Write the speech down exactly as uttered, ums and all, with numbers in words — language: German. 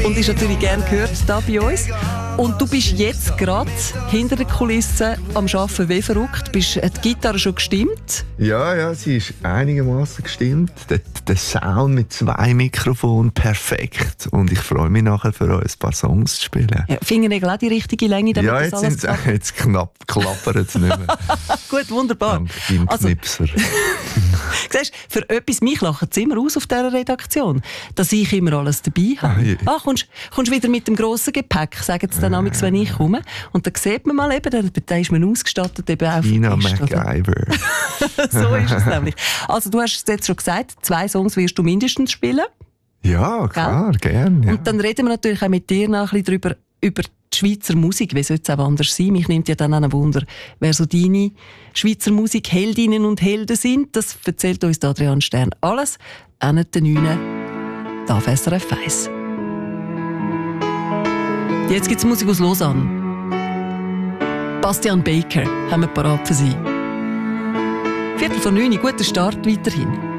und ist natürlich gerne gehört hier bei uns. Und du bist jetzt gerade hinter den Kulissen am Arbeiten wie verrückt. Bist die Gitarre schon gestimmt? Ja, ja, sie ist einigermaßen gestimmt. Der, der Sound mit zwei Mikrofonen perfekt. Und ich freue mich nachher für euch ein paar Songs zu spielen. Ja, Fingernägel auch die richtige Länge, damit ja, das jetzt, alles sind's, jetzt knapp klappert es nicht mehr. Gut, wunderbar. Dank deinem Also, Knipser. Siehst, für etwas, mich lachen sie immer aus auf dieser Redaktion, dass ich immer alles dabei habe. Ah, je. Ah, kommst, kommst wieder mit dem grossen Gepäck, sagen sie dann amigs, wenn ich komme. Und dann sieht man mal eben, da, da ist man ausgestattet eben auch Tina Fest, MacGyver. So ist es nämlich. Also du hast es jetzt schon gesagt, zwei Songs wirst du mindestens spielen. Ja, klar, gerne. Ja. Und dann reden wir natürlich auch mit dir noch ein bisschen darüber, über die Schweizer Musik. Wie soll es auch anders sein? Mich nimmt ja dann auch ein Wunder, wer so deine Schweizer Musik-Heldinnen und Helden sind. Das erzählt uns Adrian Stern alles. Auch nicht den neuen, da auf S R F eins. Jetzt gibt es Musik aus Lausanne. Bastian Baker haben wir parat für Sie. Viertel vor neun, guter Start weiterhin.